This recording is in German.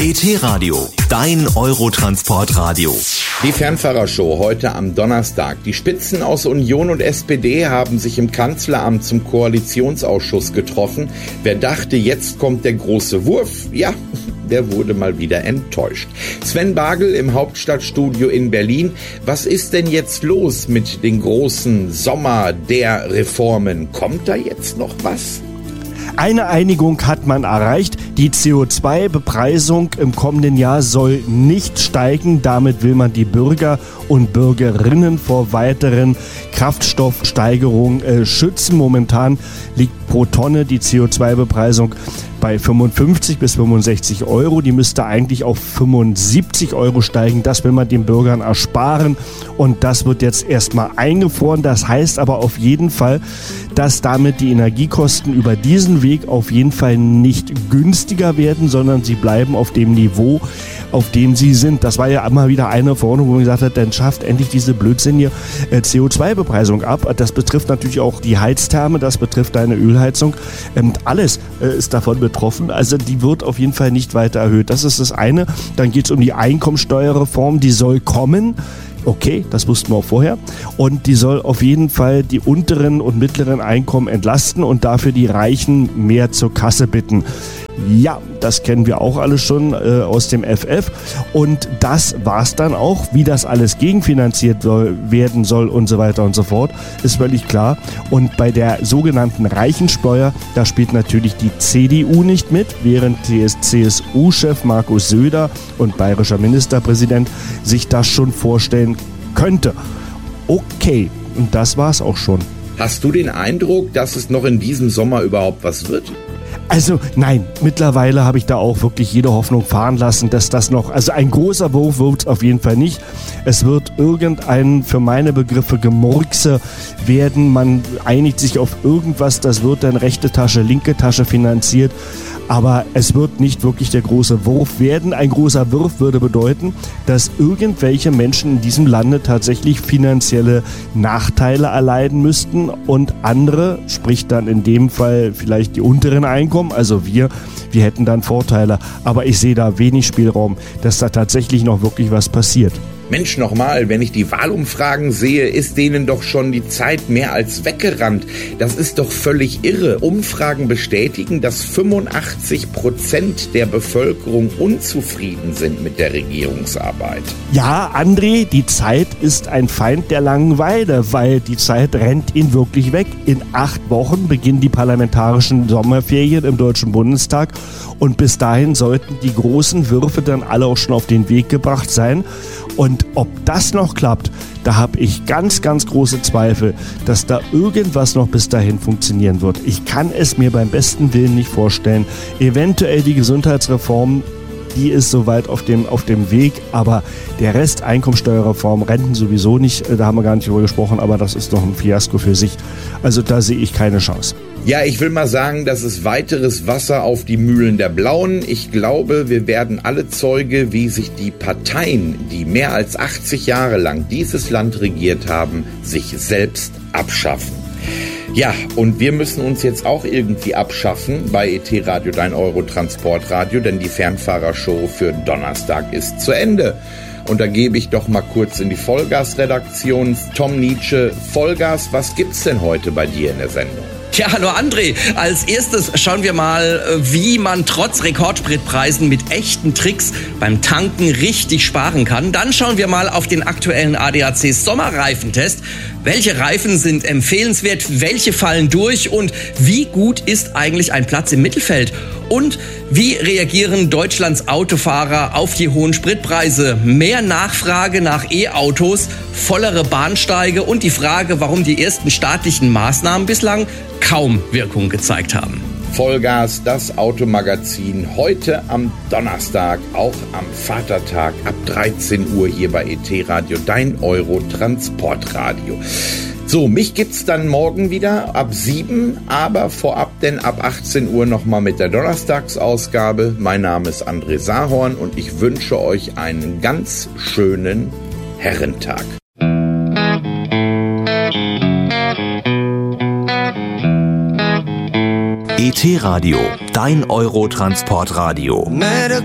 ET-Radio, dein Eurotransportradio. Die Fernfahrershow heute am Donnerstag. Die Spitzen aus Union und SPD haben sich im Kanzleramt zum Koalitionsausschuss getroffen. Wer dachte, jetzt kommt der große Wurf? Ja, der wurde mal wieder enttäuscht. Sven Bagel im Hauptstadtstudio in Berlin. Was ist denn jetzt los mit den großen Sommer der Reformen? Kommt da jetzt noch was? Eine Einigung hat man erreicht. Die CO2-Bepreisung im kommenden Jahr soll nicht steigen. Damit will man die Bürger und Bürgerinnen vor weiteren Kraftstoffsteigerungen schützen. Momentan liegt pro Tonne die CO2-Bepreisung bei 55 bis 65 Euro. Die müsste eigentlich auf 75 Euro steigen. Das will man den Bürgern ersparen. Und das wird jetzt erstmal eingefroren. Das heißt aber auf jeden Fall, dass damit die Energiekosten über diesen Weg auf jeden Fall nicht günstiger werden, sondern sie bleiben auf dem Niveau, auf dem sie sind. Das war ja immer wieder eine Verordnung, wo man gesagt hat, dann schafft endlich diese blödsinnige CO2-Bepreisung ab. Das betrifft natürlich auch die Heiztherme, das betrifft deine Ölheizung. Alles ist davon betroffen. Also die wird auf jeden Fall nicht weiter erhöht. Das ist das eine. Dann geht es um die Einkommensteuerreform, die soll kommen. Okay, das wussten wir auch vorher. Und die soll auf jeden Fall die unteren und mittleren Einkommen entlasten und dafür die Reichen mehr zur Kasse bitten. Ja, das kennen wir auch alle schon aus dem FF. Und das war's dann auch. Wie das alles gegenfinanziert werden soll und so weiter und so fort, ist völlig klar. Und bei der sogenannten Reichensteuer, da spielt natürlich die CDU nicht mit, während CSU-Chef Markus Söder und bayerischer Ministerpräsident sich das schon vorstellen könnte. Okay, und das war's auch schon. Hast du den Eindruck, dass es noch in diesem Sommer überhaupt was wird? Also nein, mittlerweile habe ich da auch wirklich jede Hoffnung fahren lassen, dass das noch, also ein großer Wurf wird es auf jeden Fall nicht. Es wird irgendein, für meine Begriffe, Gemurkse werden. Man einigt sich auf irgendwas, das wird dann rechte Tasche, linke Tasche finanziert. Aber es wird nicht wirklich der große Wurf werden. Ein großer Wurf würde bedeuten, dass irgendwelche Menschen in diesem Lande tatsächlich finanzielle Nachteile erleiden müssten und andere, sprich dann in dem Fall vielleicht die unteren Einkommen, also wir hätten dann Vorteile. Aber ich sehe da wenig Spielraum, dass da tatsächlich noch wirklich was passiert. Mensch, nochmal, wenn ich die Wahlumfragen sehe, ist denen doch schon die Zeit mehr als weggerannt. Das ist doch völlig irre. Umfragen bestätigen, dass 85% der Bevölkerung unzufrieden sind mit der Regierungsarbeit. Ja, André, die Zeit ist ein Feind der Langeweile, weil die Zeit rennt ihn wirklich weg. In 8 Wochen beginnen die parlamentarischen Sommerferien im Deutschen Bundestag und bis dahin sollten die großen Würfe dann alle auch schon auf den Weg gebracht sein. Und ob das noch klappt, da habe ich ganz, ganz große Zweifel, dass da irgendwas noch bis dahin funktionieren wird. Ich kann es mir beim besten Willen nicht vorstellen. Eventuell die Gesundheitsreform, die ist soweit auf dem Weg, aber der Rest, Einkommensteuerreform, Renten sowieso nicht, da haben wir gar nicht drüber gesprochen, aber das ist doch ein Fiasko für sich. Also da sehe ich keine Chance. Ja, ich will mal sagen, das ist weiteres Wasser auf die Mühlen der Blauen. Ich glaube, wir werden alle Zeuge, wie sich die Parteien, die mehr als 80 Jahre lang dieses Land regiert haben, sich selbst abschaffen. Ja, und wir müssen uns jetzt auch irgendwie abschaffen bei ET-Radio, dein Eurotransportradio, denn die Fernfahrershow für Donnerstag ist zu Ende. Und da gebe ich doch mal kurz in die Vollgas-Redaktion. Tom Nietzsche, Vollgas, was gibt's denn heute bei dir in der Sendung? Ja, hallo André. Als erstes schauen wir mal, wie man trotz Rekordspritpreisen mit echten Tricks beim Tanken richtig sparen kann. Dann schauen wir mal auf den aktuellen ADAC Sommerreifentest. Welche Reifen sind empfehlenswert, welche fallen durch und wie gut ist eigentlich ein Platz im Mittelfeld? Und wie reagieren Deutschlands Autofahrer auf die hohen Spritpreise? Mehr Nachfrage nach E-Autos, vollere Bahnsteige und die Frage, warum die ersten staatlichen Maßnahmen bislang kaum Wirkung gezeigt haben. Vollgas, das Automagazin, heute am Donnerstag, auch am Vatertag ab 13 Uhr hier bei ET-Radio, dein Eurotransportradio. So, mich gibt's dann morgen wieder ab 7, aber vorab denn ab 18 Uhr nochmal mit der Donnerstagsausgabe. Mein Name ist André Sahorn und ich wünsche euch einen ganz schönen Herrentag. ET-Radio, dein Eurotransportradio.